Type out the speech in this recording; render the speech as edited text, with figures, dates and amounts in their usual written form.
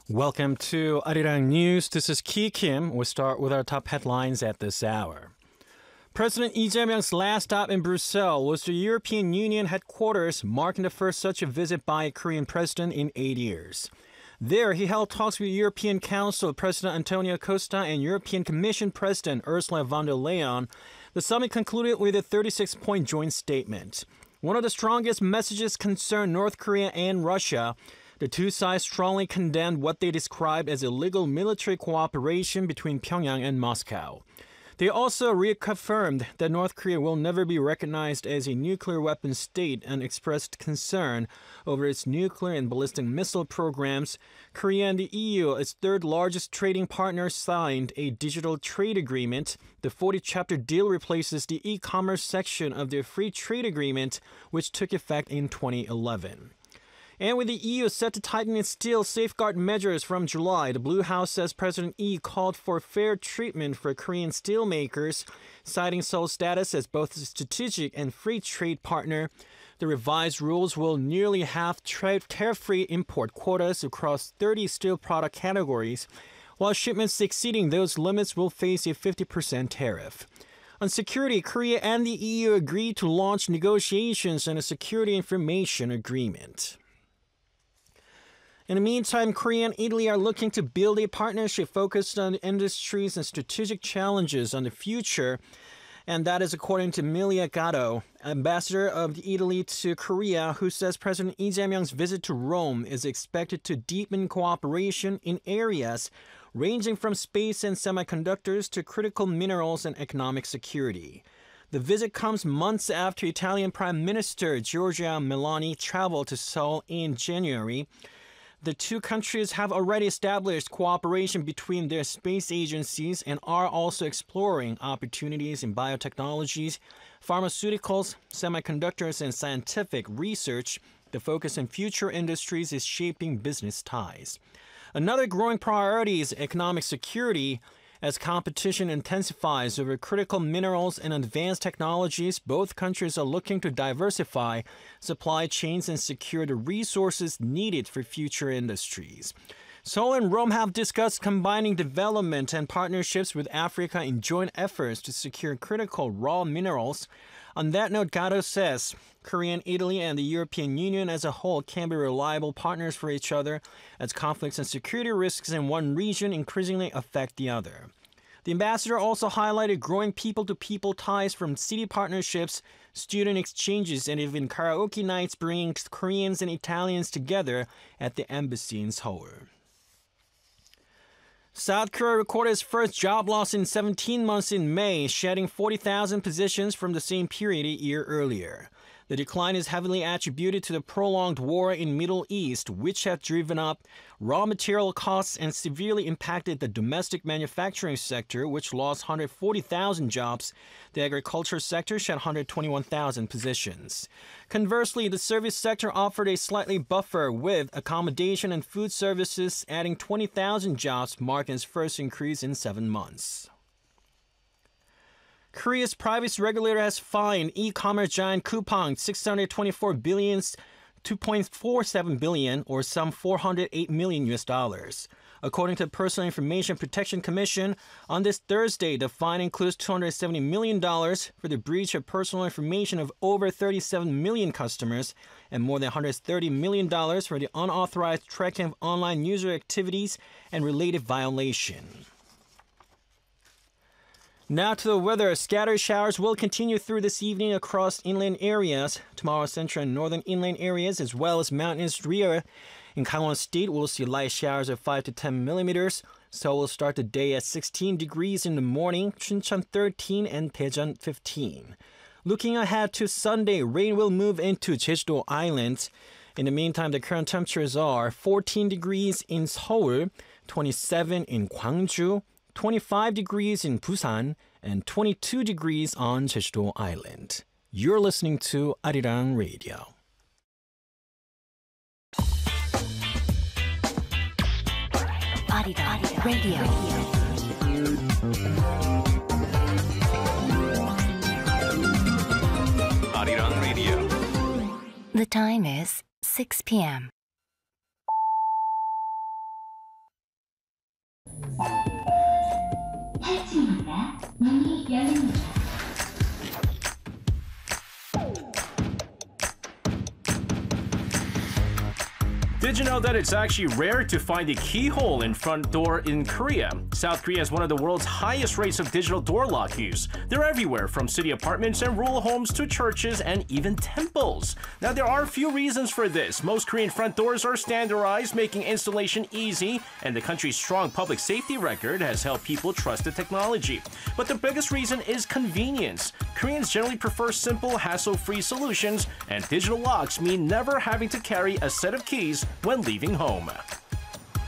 Welcome to Arirang News. This is Ki Kim. We'll start with our top headlines at this hour. President Lee Jae-myung's last stop in Brussels was the European Union headquarters, marking the first such a visit by a Korean president in 8 years. There, he held talks with European Council President Antonio Costa and European Commission President Ursula von der Leyen. The summit concluded with a 36-point joint statement. One of the strongest messages concerned North Korea and Russia. The two sides strongly condemned what they described as illegal military cooperation between Pyongyang and Moscow. They also reaffirmed that North Korea will never be recognized as a nuclear weapons state and expressed concern over its nuclear and ballistic missile programs. Korea and the EU, its third largest trading partner, signed a digital trade agreement. The 40-chapter deal replaces the e-commerce section of the free trade agreement, which took effect in 2011. And with the EU set to tighten its steel safeguard measures from July, the Blue House says President Lee called for fair treatment for Korean steelmakers, citing Seoul's status as both a strategic and free trade partner. The revised rules will nearly have tariff-free import quotas across 30 steel product categories, while shipments exceeding those limits will face a 50% tariff. On security, Korea and the EU agreed to launch negotiations on a security information agreement. In the meantime, Korea and Italy are looking to build a partnership focused on industries and strategic challenges on the future, and that is according to Emilia Gatto, ambassador of Italy to Korea, who says President Lee Jae-myung's visit to Rome is expected to deepen cooperation in areas ranging from space and semiconductors to critical minerals and economic security. The visit comes months after Italian Prime Minister Giorgia Meloni traveled to Seoul in January. The two countries have already established cooperation between their space agencies and are also exploring opportunities in biotechnologies, pharmaceuticals, semiconductors, and scientific research. The focus on future industries is shaping business ties. Another growing priority is economic security. As competition intensifies over critical minerals and advanced technologies, both countries are looking to diversify supply chains and secure the resources needed for future industries. Seoul and Rome have discussed combining development and partnerships with Africa in joint efforts to secure critical raw minerals. On that note, Gatto says Korea, Italy, and the European Union as a whole can be reliable partners for each other as conflicts and security risks in one region increasingly affect the other. The ambassador also highlighted growing people-to-people ties from city partnerships, student exchanges, and even karaoke nights bringing Koreans and Italians together at the embassy in Seoul. South Korea recorded its first job loss in 17 months in May, shedding 40,000 positions from the same period a year earlier. The decline is heavily attributed to the prolonged war in Middle East, which have driven up raw material costs and severely impacted the domestic manufacturing sector, which lost 140,000 jobs. The agriculture sector shed 121,000 positions. Conversely, the service sector offered a slightly buffer, with accommodation and food services adding 20,000 jobs, marking its first increase in 7 months. Korea's privacy regulator has fined e-commerce giant Coupang 624 billion, 2.47 billion, or some $408 million. According to the Personal Information Protection Commission, on this Thursday, the fine includes $270 million for the breach of personal information of over 37 million customers and more than $130 million for the unauthorized tracking of online user activities and related violation. Now to the weather. Scattered showers will continue through this evening across inland areas. Tomorrow, central and northern inland areas, as well as mountainous area. In Gangwon State, we'll see light showers of 5 to 10 millimeters. Seoul will start the day at 16 degrees in the morning, Chuncheon 13, and Daejeon 15. Looking ahead to Sunday, rain will move into Jeju-do Island. In the meantime, the current temperatures are 14 degrees in Seoul, 27 in Gwangju, 25 degrees in Busan, and 22 degrees on Jeju-do Island. You're listening to Arirang Radio. Arirang Radio. Arirang Radio. The time is 6 p.m. 문이 열립니다. Did you know that it's actually rare to find a keyhole in front door in Korea? South Korea has one of the world's highest rates of digital door lock use. They're everywhere, from city apartments and rural homes to churches and even temples. Now, there are a few reasons for this. Most Korean front doors are standardized, making installation easy, and the country's strong public safety record has helped people trust the technology. But the biggest reason is convenience. Koreans generally prefer simple, hassle-free solutions, and digital locks mean never having to carry a set of keys when leaving home.